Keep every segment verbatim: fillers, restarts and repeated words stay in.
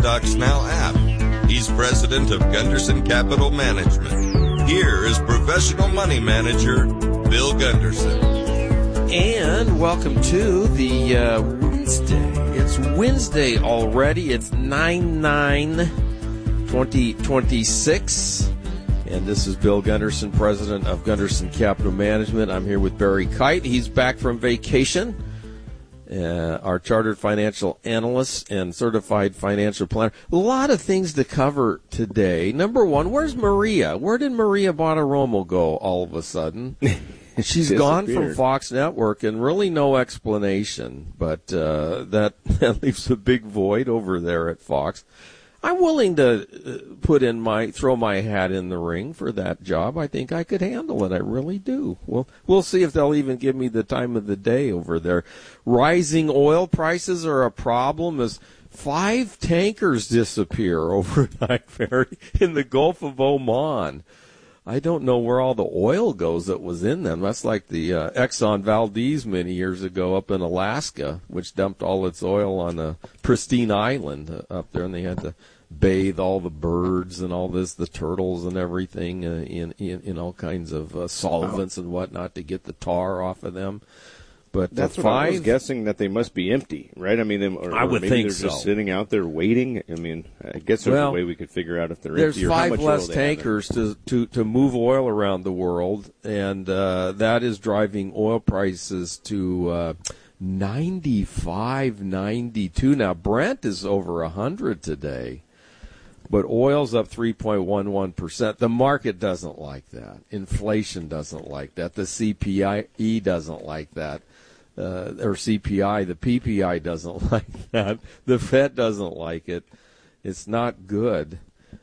StockSnow app. He's president of Gunderson Capital Management. Here is professional money manager Bill Gunderson. And welcome to the uh, Wednesday. It's Wednesday already. It's nine nine twenty twenty-six. And this is Bill Gunderson, president of Gunderson Capital Management. I'm here with Barry Kite. He's back from vacation. Uh, our chartered financial analyst and certified financial planner. A lot of things to cover today. Number one, where's Maria? Where did Maria Bartiromo go all of a sudden? She's gone from Fox Network and really no explanation, but uh, that, that leaves a big void over there at Fox. I'm willing to put in my throw my hat in the ring for that job. I think I could handle it. I really do. Well, we'll see if they'll even give me the time of the day over there. Rising oil prices are a problem as five tankers disappear overnight in the Gulf of Oman. I don't know where all the oil goes that was in them. That's like the uh, Exxon Valdez many years ago up in Alaska, which dumped all its oil on a pristine island uh, up there, and they had to bathe all the birds and all this, the turtles and everything, uh, in, in in all kinds of uh, solvents and whatnot to get the tar off of them. But that's the what five, I was guessing, that they must be empty, right? I mean, they, or, I would or maybe think they're so. just sitting out there waiting. I mean, I guess there's well, a way we could figure out if they're there's empty or how five much less oil they tankers to, to, to move oil around the world, and uh, that is driving oil prices to uh, ninety-five, ninety-two. Now, Brent is over one hundred today, but oil's up three point one one percent. The market doesn't like that. Inflation doesn't like that. The C P I E doesn't like that. Uh, or C P I, the P P I doesn't like that. The Fed doesn't like it. It's not good.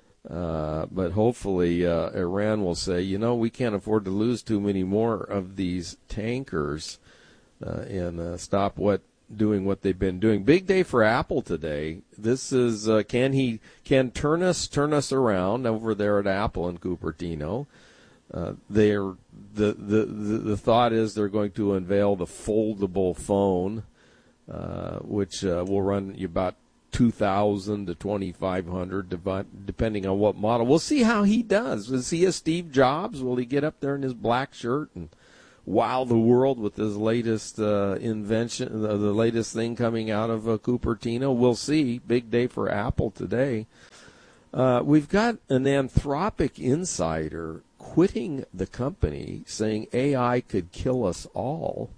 Uh, but hopefully uh, Iran will say, you know, we can't afford to lose too many more of these tankers uh, and uh, stop what doing what they've been doing. Big day for Apple today. This is uh, can he can turn us turn us around over there at Apple in Cupertino. Uh, they're the, the the the thought is they're going to unveil the foldable phone, uh, which uh, will run you about two thousand to twenty five hundred, depending on what model. We'll see how he does. Is he a Steve Jobs? Will he get up there in his black shirt and wow the world with his latest uh, invention, the, the latest thing coming out of uh, Cupertino? We'll see. Big day for Apple today. Uh, we've got an Anthropic insider quitting the company, saying A I could kill us all.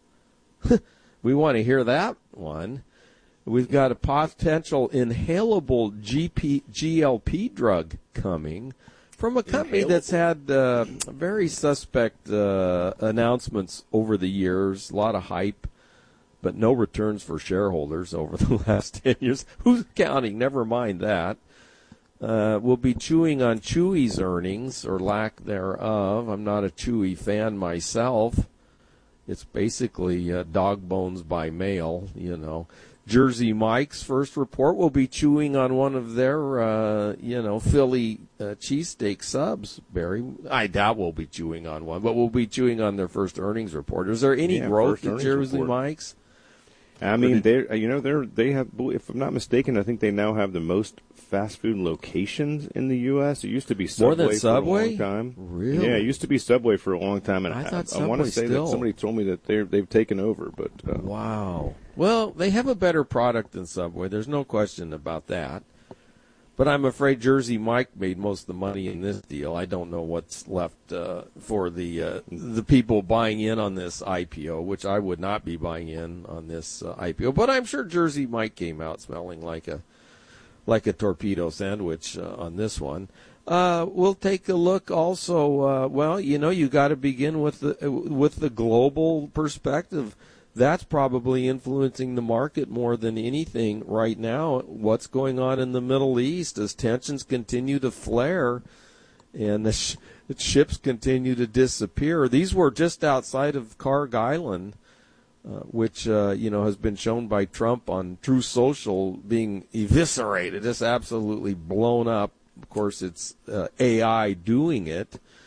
We want to hear that one. We've got a potential inhalable G P, G L P drug coming from a company inhalable. that's had uh, very suspect uh, announcements over the years, a lot of hype, but no returns for shareholders over the last ten years. Who's counting? Never mind that. Uh, we'll be chewing on Chewy's earnings, or lack thereof. I'm not a Chewy fan myself. It's basically uh, dog bones by mail, you know. Jersey Mike's first report will be chewing on one of their, uh, you know, Philly uh, cheesesteak subs, Barry. I doubt we'll be chewing on one, but we'll be chewing on their first earnings report. Is there any yeah, growth at Jersey report. Mike's? I mean, they you know they're they have, if I'm not mistaken, I think they now have the most fast food locations in the U S. It used to be Subway More than for Subway? a long time. Really? Yeah, it used to be Subway for a long time, and I, I, thought I, I want to say still. that somebody told me that they they've taken over. But uh, wow. Well, they have a better product than Subway. There's no question about that. But I'm afraid Jersey Mike made most of the money in this deal. I don't know what's left uh, for the uh, the people buying in on this I P O, which I would not be buying in on this uh, I P O. But I'm sure Jersey Mike came out smelling like a like a torpedo sandwich uh, on this one. Uh, we'll take a look also. Uh, well, you know, you got to begin with the with the global perspective. That's probably influencing the market more than anything right now. What's going on in the Middle East as tensions continue to flare and the, sh- the ships continue to disappear. These were just outside of Karg Island, uh, which, uh, you know, has been shown by Trump on True Social being eviscerated, just absolutely blown up. Of course, it's uh, A I doing it.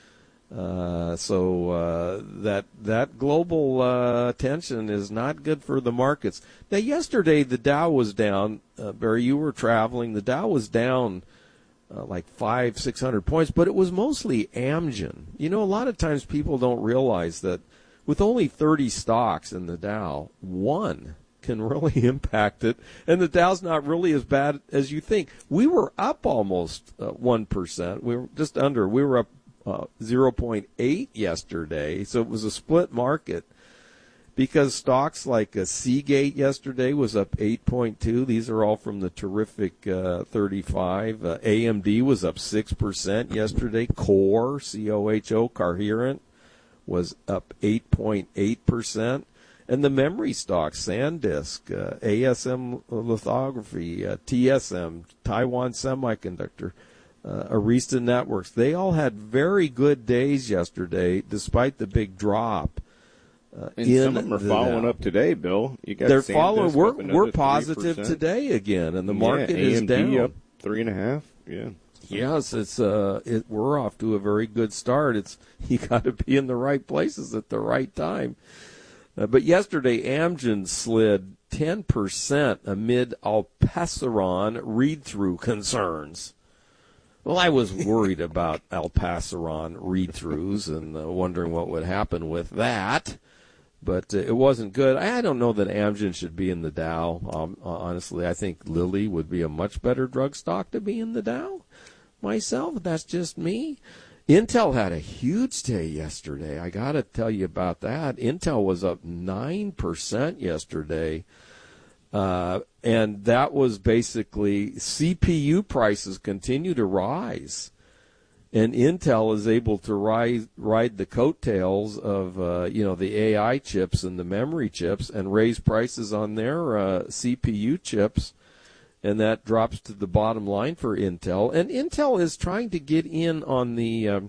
Uh, so uh, that that global uh, tension is not good for the markets. Now, yesterday the Dow was down. Uh, Barry, you were traveling. The Dow was down uh, like five, six hundred points, but it was mostly Amgen. You know, a lot of times people don't realize that with only thirty stocks in the Dow, one can really impact it, and the Dow's not really as bad as you think. We were up almost uh, one percent. We were just under. We were up Uh, zero point eight yesterday, so it was a split market because stocks like uh, Seagate yesterday was up eight point two. These are all from the terrific uh, thirty-five. Uh, A M D was up six percent yesterday. Core, C O H O, Coherent, was up eight point eight percent. And the memory stocks, SanDisk, uh, A S M Lithography, uh, T S M, Taiwan Semiconductor, Uh, Arista Networks, they all had very good days yesterday, despite the big drop. Uh, and in some of them are following Dow. up today, Bill. You got They're SanDisk following. We're we're we're positive three percent today again, and the market yeah, is A M D down. up three and a half. Yeah. Yes, it's uh, it, we're off to a very good start. It's you got to be in the right places at the right time. Uh, but yesterday, Amgen slid ten percent amid Alpaceron read-through concerns. Well, I was worried about Alpaceron read-throughs and uh, wondering what would happen with that, but uh, it wasn't good. I don't know that Amgen should be in the Dow. Um, honestly, I think Lilly would be a much better drug stock to be in the Dow myself. That's just me. Intel had a huge day yesterday. I got to tell you about that. Intel was up nine percent yesterday. Uh, and that was basically C P U prices continue to rise, and Intel is able to ride ride the coattails of uh, you know the A I chips and the memory chips and raise prices on their uh, C P U chips, and that drops to the bottom line for Intel. And Intel is trying to get in on the um,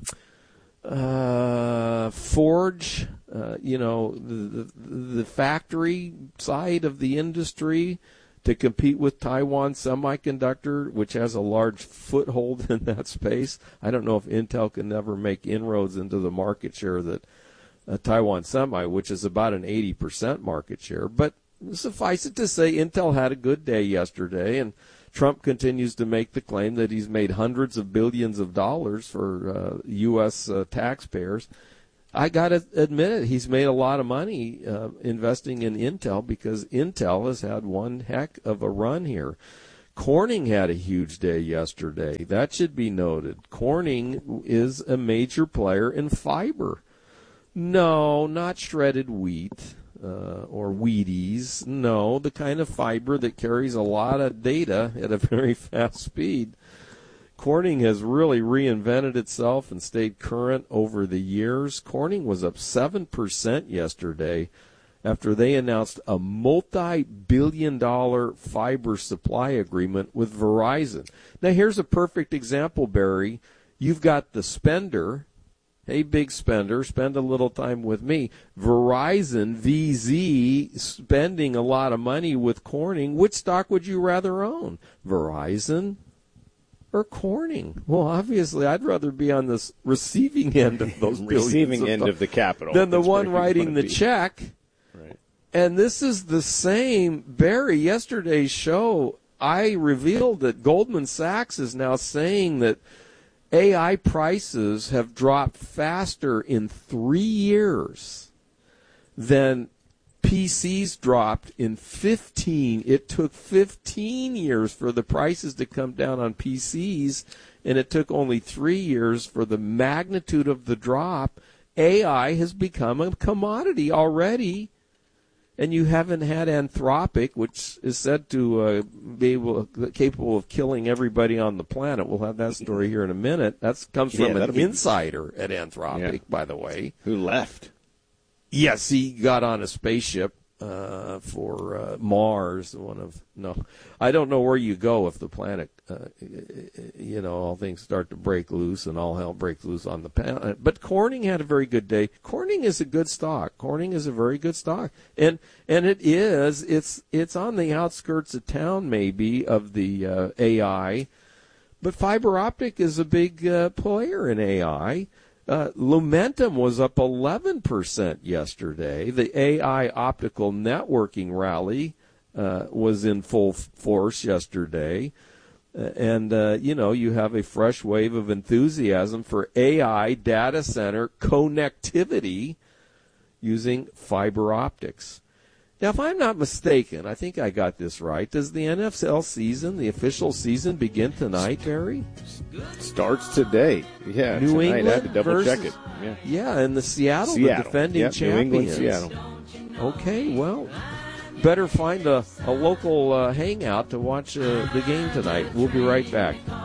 uh, forge. Uh, you know, the, the the factory side of the industry to compete with Taiwan Semiconductor, which has a large foothold in that space. I don't know if Intel can ever make inroads into the market share that uh, Taiwan Semi, which is about an eighty percent market share. But suffice it to say, Intel had a good day yesterday, and Trump continues to make the claim that he's made hundreds of billions of dollars for uh, U S uh, taxpayers. I got to admit it, he's made a lot of money uh, investing in Intel because Intel has had one heck of a run here. Corning had a huge day yesterday. That should be noted. Corning is a major player in fiber. No, not shredded wheat uh, or Wheaties. No, the kind of fiber that carries a lot of data at a very fast speed. Corning has really reinvented itself and stayed current over the years. Corning was up seven percent yesterday after they announced a multi-billion dollar fiber supply agreement with Verizon. Now, here's a perfect example, Barry. You've got the spender. Hey, big spender, spend a little time with me. Verizon, V Z, spending a lot of money with Corning. Which stock would you rather own? Verizon or Corning? Well, obviously, I'd rather be on the receiving end of those receiving of end of the capital than the That's one writing the be. check. Right. And this is the same. Barry, yesterday's show, I revealed that Goldman Sachs is now saying that A I prices have dropped faster in three years than P Cs dropped in fifteen. It took fifteen years for the prices to come down on P Cs, and it took only three years for the magnitude of the drop. A I has become a commodity already, and you haven't had Anthropic, which is said to uh, be able, capable of killing everybody on the planet. We'll have that story here in a minute. That comes from yeah, an be... insider at Anthropic, yeah. by the way. Who left? Yes, he got on a spaceship uh, for uh, Mars. One of no, I don't know where you go if the planet, uh, you know, all things start to break loose and all hell breaks loose on the planet. But Corning had a very good day. Corning is a good stock. Corning is a very good stock, and and it is. It's it's on the outskirts of town, maybe, of the uh, A I, but fiber optic is a big uh, player in A I. Uh, Lumentum was up eleven percent yesterday. The A I optical networking rally uh, was in full force yesterday. Uh, and, uh, you know, you have a fresh wave of enthusiasm for A I data center connectivity using fiber optics. Now, if I'm not mistaken, I think I got this right. Does the N F L season, the official season, begin tonight, Barry? Starts today. Yeah, New tonight. England I had to double versus, check it. Yeah, yeah, and the Seattle, Seattle. the defending Yep, champions. New England, Seattle. Okay, well, better find a, a local uh, hangout to watch uh, the game tonight. We'll be right back.